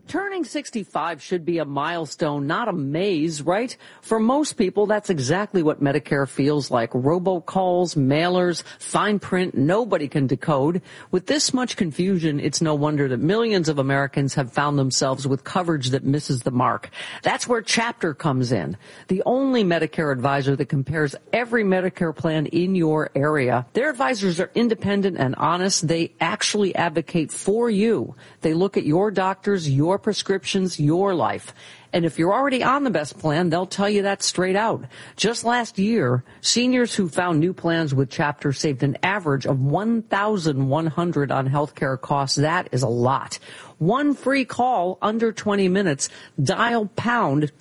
Turning 65 should be a milestone, not a maze, right? For most people, that's exactly what Medicare feels like. Robocalls, mailers, fine print, nobody can decode. With this much confusion, it's no wonder that millions of Americans have found themselves with coverage that misses the mark. That's where Chapter comes in. The only Medicare advisor that compares every Medicare plan in your area. Their advisors are independent and honest. They actually advocate for you. They look at your doctors, your prescriptions, your life. And if you're already on the best plan, they'll tell you that straight out. Just last year, seniors who found new plans with Chapter saved an average of $1,100 on healthcare costs. That is a lot. One free call under 20 minutes. Dial pound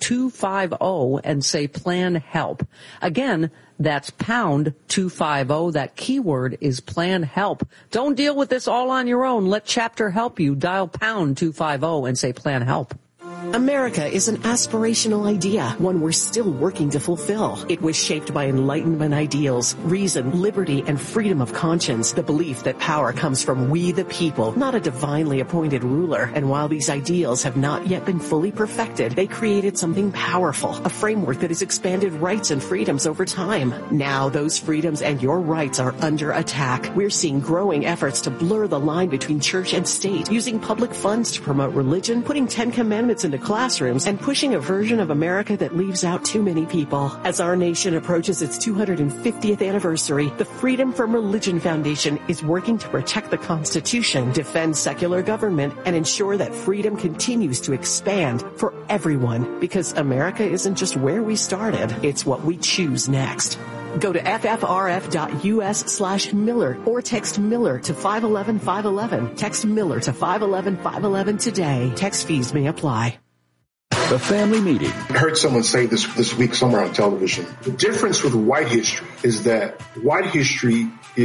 250 and say plan help. Again, that's pound 250. That keyword is plan help. Don't deal with this all on your own. Let Chapter help you. Dial pound 250 and say plan help. America is an aspirational idea, one we're still working to fulfill. It was shaped by Enlightenment ideals, reason, liberty, and freedom of conscience, the belief that power comes from we the people, not a divinely appointed ruler. And while these ideals have not yet been fully perfected, they created something powerful, a framework that has expanded rights and freedoms over time. Now those freedoms and your rights are under attack. We're seeing growing efforts to blur the line between church and state, using public funds to promote religion, putting 10 Commandments into classrooms, and pushing a version of America that leaves out too many people. As our nation approaches its 250th anniversary, the Freedom from Religion Foundation is working to protect the Constitution, defend secular government, and ensure that freedom continues to expand for everyone. Because America isn't just where we started, it's what we choose next. Go to ffrf.us/Miller or text Miller to 511-511. Text Miller to 511-511 today. Text fees may apply. The family meeting. I heard someone say this week somewhere on television. The difference with white history is that white history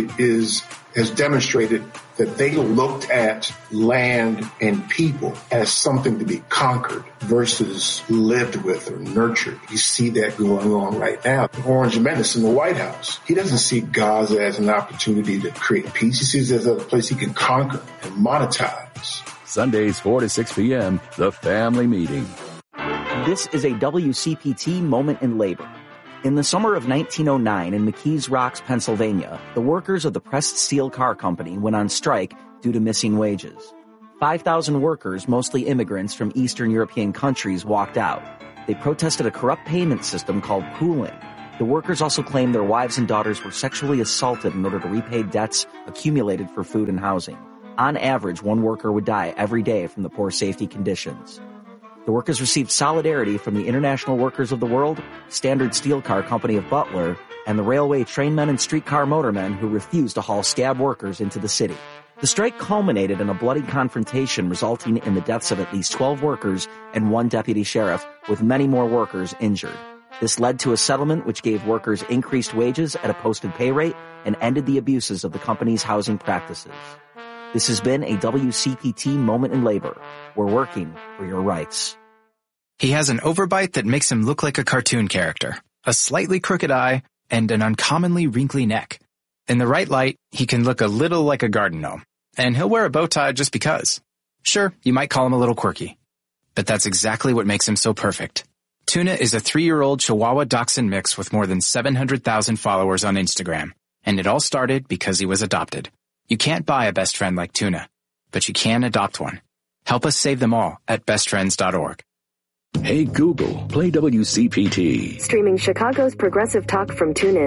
has demonstrated that they looked at land and people as something to be conquered versus lived with or nurtured. You see that going on right now. Orange Menace in the White House. He doesn't see Gaza as an opportunity to create peace. He sees it as a place he can conquer and monetize. Sundays 4 to 6 p.m., The Family Meeting. This is a WCPT moment in labor. In the summer of 1909 in McKees Rocks, Pennsylvania, the workers of the Pressed Steel Car Company went on strike due to missing wages. 5,000 workers, mostly immigrants from Eastern European countries, walked out. They protested a corrupt payment system called pooling. The workers also claimed their wives and daughters were sexually assaulted in order to repay debts accumulated for food and housing. On average, one worker would die every day from the poor safety conditions. The workers received solidarity from the International Workers of the World, Standard Steel Car Company of Butler, and the railway trainmen and streetcar motormen who refused to haul scab workers into the city. The strike culminated in a bloody confrontation resulting in the deaths of at least 12 workers and one deputy sheriff, with many more workers injured. This led to a settlement which gave workers increased wages at a posted pay rate and ended the abuses of the company's housing practices. This has been a WCPT moment in labor. We're working for your rights. He has an overbite that makes him look like a cartoon character, a slightly crooked eye, and an uncommonly wrinkly neck. In the right light, he can look a little like a garden gnome, and he'll wear a bow tie just because. Sure, you might call him a little quirky, but that's exactly what makes him so perfect. Tuna is a 3-year-old Chihuahua Dachshund mix with more than 700,000 followers on Instagram, and it all started because he was adopted. You can't buy a best friend like Tuna, but you can adopt one. Help us save them all at bestfriends.org. Hey Google, play WCPT. Streaming Chicago's progressive talk from TuneIn.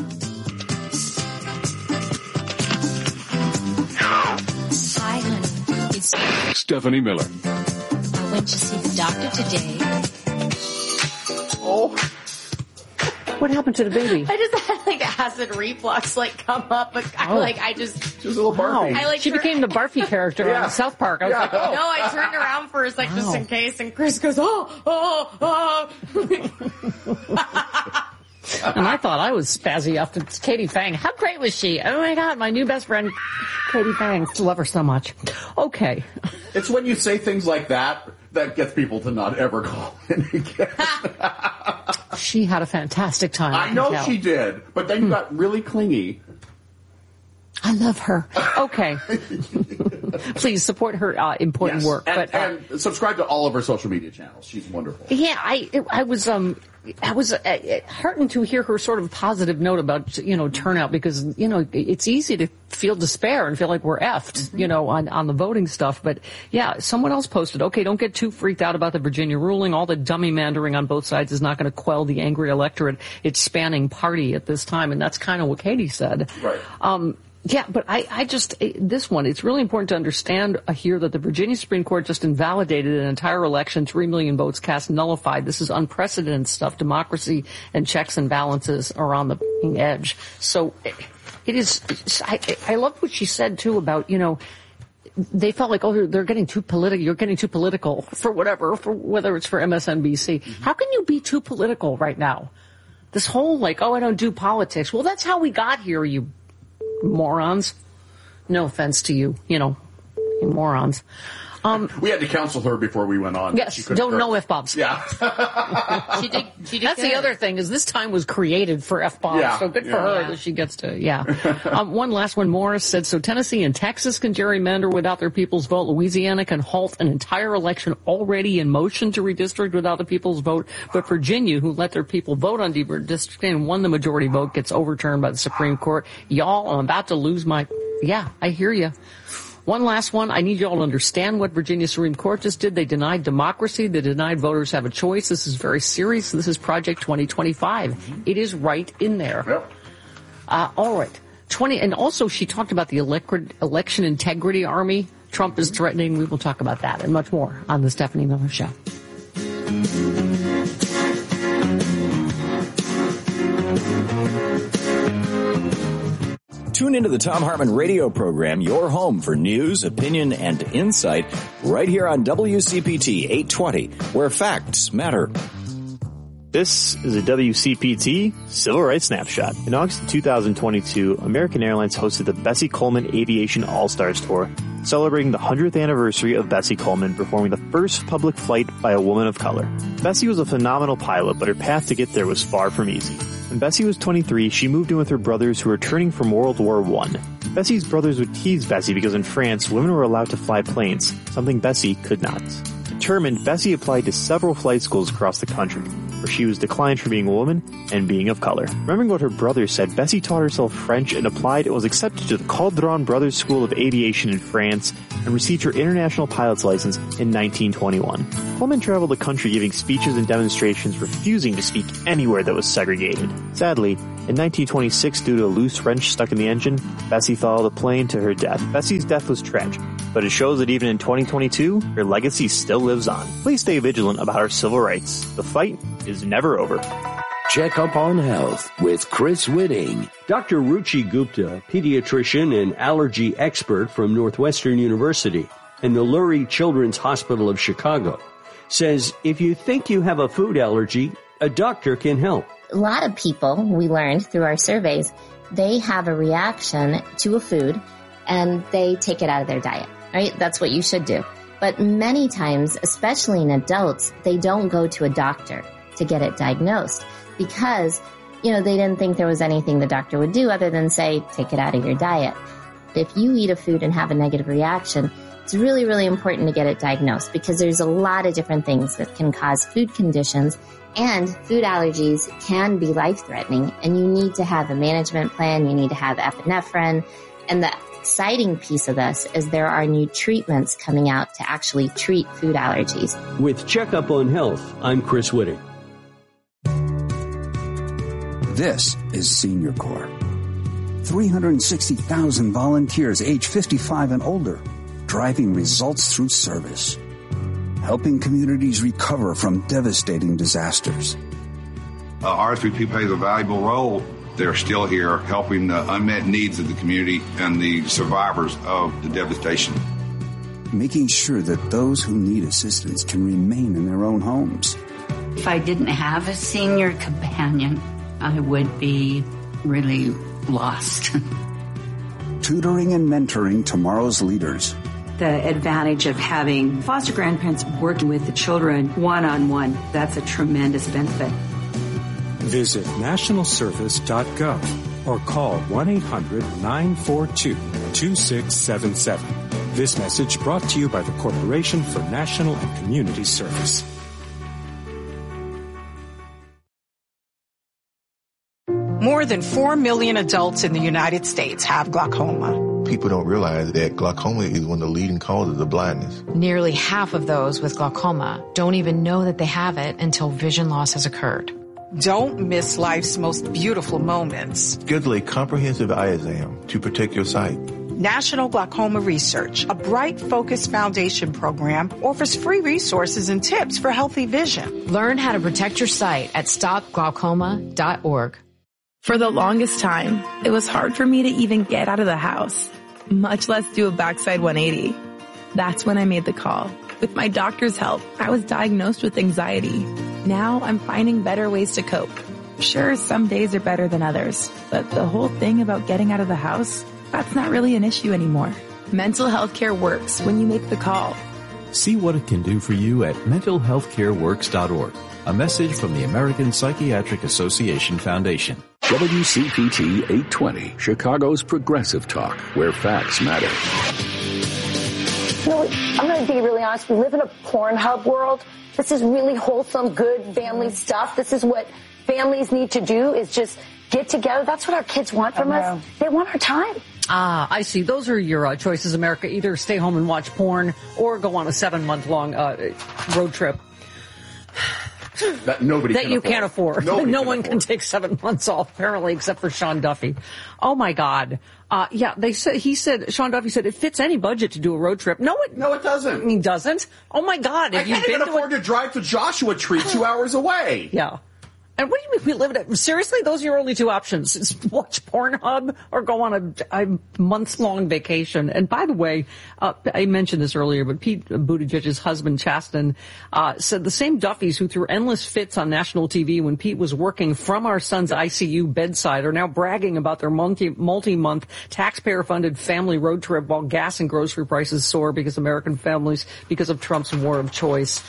Hi, honey. It's Stephanie Miller. I went to see the doctor today. Oh. What happened to the baby? I just had acid reflux come up, but I just She was a little barfy. She became the Barfy character on South Park. I was like, oh. No, I turned around for a sec just in case, and Chris goes, oh. And I thought I was spazzy up. It's Katie Fang. How great was she? Oh my God, my new best friend, Katie Fang. Love her so much. Okay. It's when you say things like that gets people to not ever call in again. She had a fantastic time. I know she did, but then you got really clingy. I love her. Okay. Please support her important work. And subscribe to all of her social media channels. She's wonderful. Yeah, I was heartened to hear her sort of positive note about, turnout, because, it's easy to feel despair and feel like we're effed, on the voting stuff. But yeah, someone else posted, okay, don't get too freaked out about the Virginia ruling. All the dummy mandering on both sides is not going to quell the angry electorate. It's spanning party at this time. And that's kind of what Katie said. Right. Yeah, but I just, this one, it's really important to understand here that the Virginia Supreme Court just invalidated an entire election, 3 million votes cast, nullified. This is unprecedented stuff. Democracy and checks and balances are on the edge. So it is, I love what she said too about, they felt like, they're getting too political. You're getting too political for whatever, for whether it's for MSNBC. Mm-hmm. How can you be too political right now? This whole I don't do politics. Well, that's how we got here, you morons. No offense to you, you morons. We had to counsel her before we went on. Yes, don't know F-bombs. Yeah. She did That's good. the other thing, is this time was created for F-bombs, so good for her that she gets to, one last one. Morris said, so Tennessee and Texas can gerrymander without their people's vote. Louisiana can halt an entire election already in motion to redistrict without the people's vote. But Virginia, who let their people vote on redistricting and won the majority vote, gets overturned by the Supreme Court. Y'all, I'm about to lose my... Yeah, I hear you. One last one. I need you all to understand what Virginia Supreme Court just did. They denied democracy. They denied voters have a choice. This is very serious. This is Project 2025. Mm-hmm. It is right in there. Yep. All right. And also she talked about the election integrity army Trump is threatening. We will talk about that and much more on the Stephanie Miller Show. Tune into the Thom Hartmann radio program, your home for news, opinion, and insight, right here on WCPT 820, where facts matter. This is a WCPT Civil Rights Snapshot. In August of 2022, American Airlines hosted the Bessie Coleman Aviation All-Stars Tour, celebrating the 100th anniversary of Bessie Coleman performing the first public flight by a woman of color. Bessie was a phenomenal pilot, but her path to get there was far from easy. When Bessie was 23, she moved in with her brothers who were returning from World War I. Bessie's brothers would tease Bessie because in France, women were allowed to fly planes, something Bessie could not. Determined, Bessie applied to several flight schools across the country, where she was declined for being a woman and being of color. Remembering what her brothers said, Bessie taught herself French and applied and was accepted to the Caudron Brothers School of Aviation in France and received her international pilot's license in 1921. Coleman traveled the country giving speeches and demonstrations, refusing to speak anywhere that was segregated. Sadly, in 1926, due to a loose wrench stuck in the engine, Bessie followed the plane to her death. Bessie's death was tragic, but it shows that even in 2022, her legacy still lives on. Please stay vigilant about our civil rights. The fight is never over. Check Up on Health with Chris Whitting. Dr. Ruchi Gupta, pediatrician and allergy expert from Northwestern University and the Lurie Children's Hospital of Chicago, says if you think you have a food allergy, a doctor can help. A lot of people, we learned through our surveys, they have a reaction to a food and they take it out of their diet, right? That's what you should do. But many times, especially in adults, they don't go to a doctor to get it diagnosed because, they didn't think there was anything the doctor would do other than say, take it out of your diet. If you eat a food and have a negative reaction, it's really, really important to get it diagnosed because there's a lot of different things that can cause food conditions, and food allergies can be life-threatening, and you need to have a management plan. You need to have epinephrine. And the exciting piece of this is there are new treatments coming out to actually treat food allergies. With Checkup on Health, I'm Chris Whitting. This is Senior Corps. 360,000 volunteers age 55 and older, driving results through service, helping communities recover from devastating disasters. RSVP plays a valuable role. They're still here helping the unmet needs of the community and the survivors of the devastation. Making sure that those who need assistance can remain in their own homes. If I didn't have a senior companion, I would be really lost. Tutoring and mentoring tomorrow's leaders. The advantage of having foster grandparents working with the children one-on-one, that's a tremendous benefit. Visit nationalservice.gov or call 1-800-942-2677. This message brought to you by the Corporation for National and Community Service. More than 4 million adults in the United States have glaucoma. People don't realize that glaucoma is one of the leading causes of blindness. Nearly half of those with glaucoma don't even know that they have it until vision loss has occurred. Don't miss life's most beautiful moments. Schedule a comprehensive eye exam to protect your sight. National Glaucoma Research, a Bright Focus Foundation program, offers free resources and tips for healthy vision. Learn how to protect your sight at stopglaucoma.org. For the longest time, it was hard for me to even get out of the house, much less do a backside 180. That's when I made the call. With my doctor's help, I was diagnosed with anxiety. Now I'm finding better ways to cope. Sure, some days are better than others, but the whole thing about getting out of the house, that's not really an issue anymore. Mental health care works when you make the call. See what it can do for you at mentalhealthcareworks.org. A message from the American Psychiatric Association Foundation. WCPT 820, Chicago's progressive talk, where facts matter. You know, I'm going to be really honest. We live in a Pornhub world. This is really wholesome, good family stuff. This is what families need to do, is just get together. That's what our kids want from us. They want our time. Ah, I see. Those are your choices, America. Either stay home and watch porn or go on a 7-month-long road trip. That nobody that you can't afford. No one can take 7 months off, apparently, except for Sean Duffy. Oh my God. Yeah, Sean Duffy said it fits any budget to do a road trip. No, it doesn't. He doesn't? Oh my God. I can't even afford to drive to Joshua Tree 2 hours away. Yeah. And what do you mean we live in it? Seriously, those are your only two options. Is watch Pornhub or go on a months-long vacation. And by the way, I mentioned this earlier, but Pete Buttigieg's husband, Chasten, said the same Duffys who threw endless fits on national TV when Pete was working from our son's ICU bedside are now bragging about their multi-month taxpayer-funded family road trip while gas and grocery prices soar because American families, because of Trump's war of choice.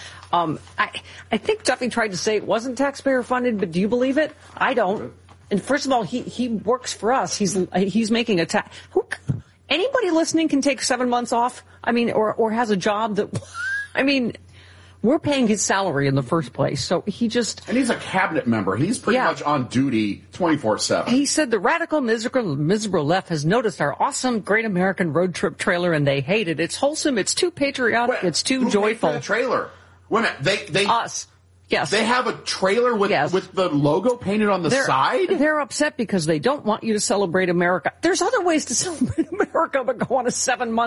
I think Duffy tried to say it wasn't taxpayer funded, but do you believe it? I don't. And first of all, he works for us. He's making a tax. Anybody listening can take 7 months off. I mean, or has a job that, I mean, we're paying his salary in the first place. So he just. And he's a cabinet member. He's pretty much on duty 24/7. He said the radical, miserable left has noticed our awesome Great American Road Trip trailer and they hate it. It's wholesome. It's too patriotic. It's too joyful. Who paid for the trailer? Wait a minute, they us. Yes. They have a trailer with the logo painted on the side? They're upset because they don't want you to celebrate America. There's other ways to celebrate America but go on a 7-month